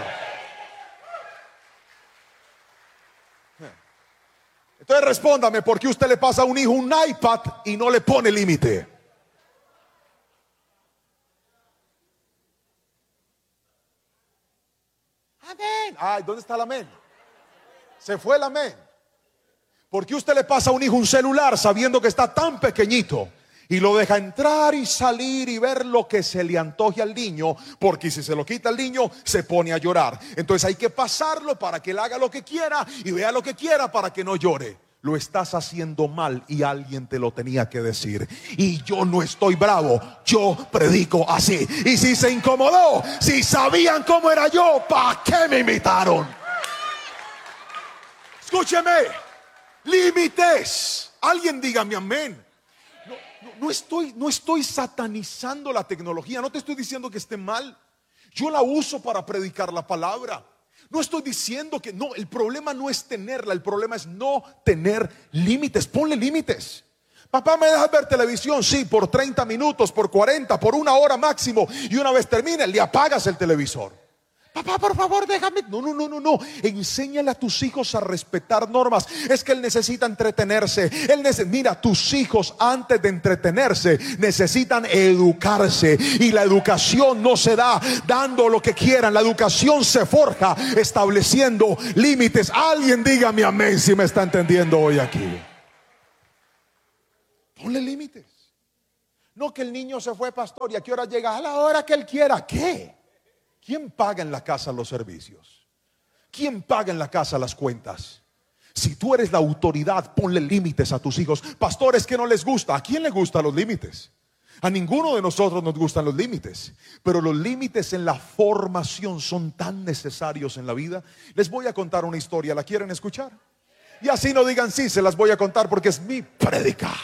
Entonces respóndame, ¿por qué usted le pasa a un hijo un iPad y no le pone límite? Amén. Ay, ¿dónde está el amén? Se fue el amén. ¿Por qué usted le pasa a un hijo un celular sabiendo que está tan pequeñito y lo deja entrar y salir y ver lo que se le antoje al niño? Porque si se lo quita al niño se pone a llorar. Entonces hay que pasarlo para que él haga lo que quiera y vea lo que quiera para que no llore. Lo estás haciendo mal y alguien te lo tenía que decir. Y yo no estoy bravo, yo predico así. Y si se incomodó, si sabían cómo era yo, ¿para qué me invitaron? Escúcheme, límites. Alguien dígame amén. No, no, no estoy, no estoy satanizando la tecnología, no te estoy diciendo que esté mal. Yo la uso para predicar la palabra. No estoy diciendo que no, el problema no es tenerla, el problema es no tener límites. Ponle límites. Papá, ¿me dejas ver televisión? Sí, por treinta minutos, por cuarenta, por una hora máximo. Y una vez termine, le apagas el televisor. Papá, por favor, déjame. No, no, no, no, no. Enséñale a tus hijos a respetar normas. Es que él necesita entretenerse. Él nece- Mira, tus hijos antes de entretenerse necesitan educarse. Y la educación no se da dando lo que quieran. La educación se forja estableciendo límites. Alguien dígame amén si me está entendiendo hoy aquí. Ponle límites. No que el niño se fue, pastor, y a qué hora llega, a la hora que él quiera. ¿Qué? ¿Quién paga en la casa los servicios? ¿Quién paga en la casa las cuentas? Si tú eres la autoridad, ponle límites a tus hijos. Pastores que no les gusta, ¿a quién le gustan los límites? A ninguno de nosotros nos gustan los límites, pero los límites en la formación son tan necesarios en la vida. Les voy a contar una historia, ¿la quieren escuchar? Y así no digan sí, se las voy a contar porque es mi prédica.